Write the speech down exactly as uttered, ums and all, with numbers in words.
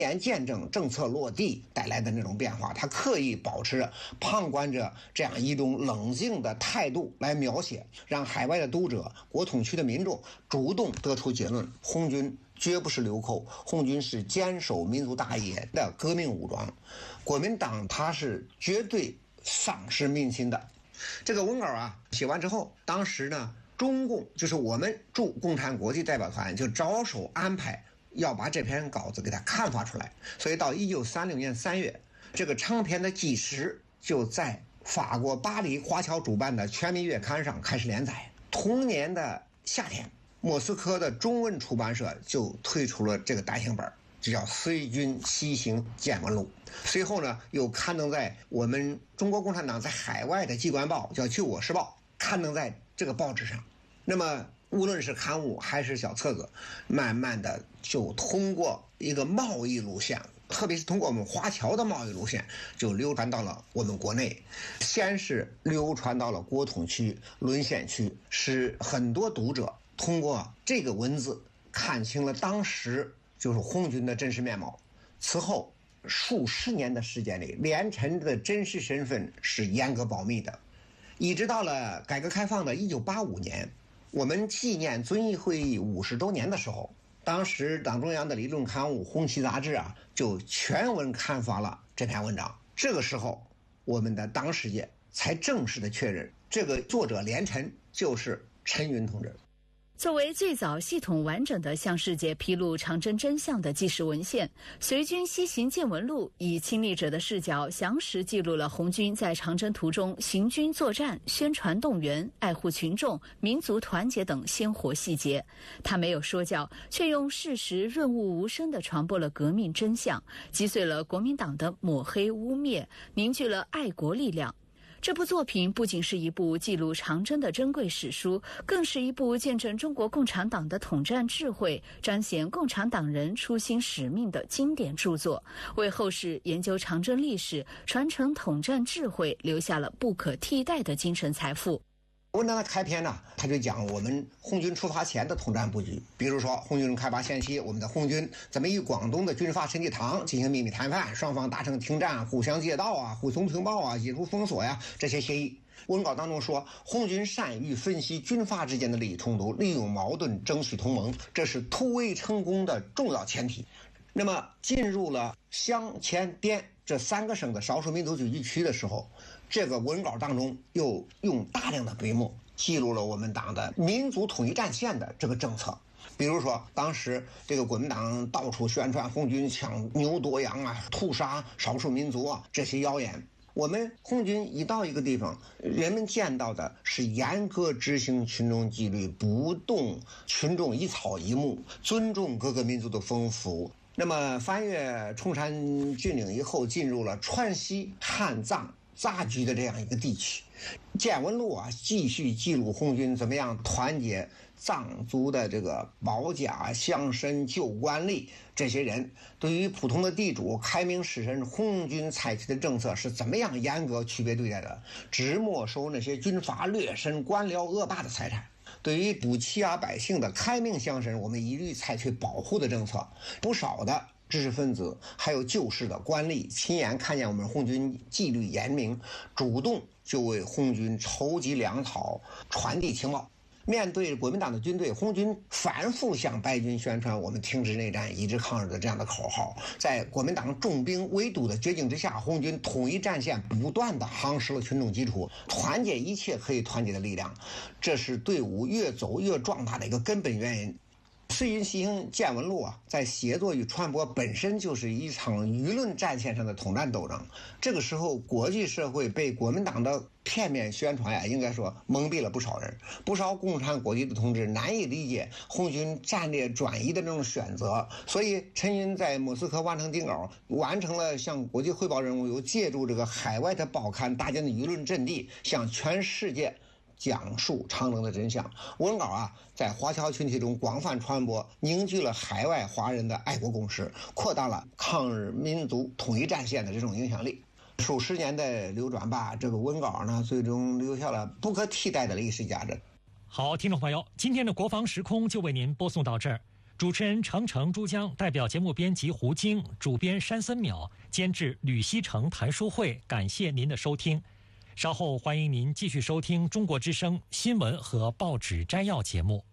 眼见证政策落地带来的那种变化，他刻意保持着旁观者这样一种冷静的态度来描写，让海外的读者、国统区的民众主动得出结论：红军绝不是流寇，红军是坚守民族大业的革命武装，国民党他是绝对丧失民心的。这个文稿啊写完之后，当时呢中共就是我们驻共产国际代表团就着手安排要把这篇稿子给它刊发出来，所以到一九三六年三月，这个长篇的纪实就在法国巴黎华侨主办的全民月刊上开始连载。同年的夏天，莫斯科的中文出版社就推出了这个单行本，这叫《随军西行见闻录》。随后呢，又刊登在我们中国共产党在海外的机关报，叫《救我时报》，刊登在这个报纸上。那么无论是刊物还是小册子，慢慢的就通过一个贸易路线，特别是通过我们华侨的贸易路线，就流传到了我们国内。先是流传到了国统区、沦陷区，使很多读者通过这个文字看清了当时就是红军的真实面貌。此后数十年的时间里，连陈的真实身份是严格保密的，一直到了改革开放的一九八五年，我们纪念遵义会议五十周年的时候，当时党中央的理论刊物《红旗杂志》啊，就全文刊发了这篇文章。这个时候，我们的党史界才正式的确认，这个作者连陈就是陈云同志。 作为最早系统完整的向世界披露长征真相的纪实文献，《随军西行见闻录》以亲历者的视角，详实记录了红军在长征途中行军作战、宣传动员、爱护群众、民族团结等鲜活细节。他没有说教，却用事实润物无声地传播了革命真相，击碎了国民党的抹黑污蔑，凝聚了爱国力量。这部作品不仅是一部记录长征的珍贵史书，更是一部见证中国共产党的统战智慧、彰显共产党人初心使命的经典著作，为后世研究长征历史、传承统战智慧留下了不可替代的精神财富。 文章的开篇呢，他就讲我们红军出发前的统战布局，比如说红军开拔前夕，我们的红军怎么与广东的军阀陈济棠进行秘密谈判，双方达成停战、互相借道啊、互送情报啊、解除封锁呀这些协议。文稿当中说，红军善于分析军阀之间的利益冲突，利用矛盾争取同盟，这是突围成功的重要前提。那么进入了湘黔滇这三个省的少数民族聚集区的时候，这个文稿当中又用大量的笔墨记录了我们党的民族统一战线的这个政策。比如说当时这个国民党到处宣传红军抢牛夺羊啊、屠杀少数民族啊这些谣言，我们红军一到一个地方，人们见到的是严格执行群众纪律，不动群众一草一木，尊重各个民族的风俗。那么翻越崇山峻岭以后，进入了川西汉藏杂居的这样一个地区，见闻录啊继续记录红军怎么样团结藏族的这个保甲、乡绅、旧官吏这些人，对于普通的地主、开明士绅，红军采取的政策是怎么样严格区别对待的，只没收那些军阀劣绅、官僚恶霸的财产。对于不欺压百姓的开明乡绅，我们一律采取保护的政策。不少的知识分子还有旧式的官吏亲眼看见我们红军纪律严明，主动就为红军筹集粮草、传递情报。面对国民党的军队，红军反复向白军宣传我们停止内战、一直抗日的这样的口号。在国民党重兵围堵的绝境之下，红军统一战线不断的夯实了群众基础，团结一切可以团结的力量，这是队伍越走越壮大的一个根本原因。随军西行见闻录啊，在写作与传播本身就是一场舆论战线上的统战斗争。这个时候，国际社会被国民党的片面宣传呀，应该说蒙蔽了不少人。不少共产国际的同志难以理解红军战略转移的这种选择，所以陈云在莫斯科完成定稿，完成了向国际汇报任务，又借助这个海外的报刊搭建的舆论阵地，向全世界讲述长征的真相。文稿啊，在华侨群体中广泛传播，凝聚了海外华人的爱国共识，扩大了抗日民族统一战线的这种影响力。数十年的流转吧，这个文稿呢，最终留下了不可替代的历史价值。 好，听众朋友，今天的国防时空就为您播送到这儿。 主持人程程、珠江，代表节目编辑胡晶，主编山森淼，监制吕锡成、谭淑慧。感谢您的收听。稍后欢迎您继续收听中国之声新闻和报纸摘要节目。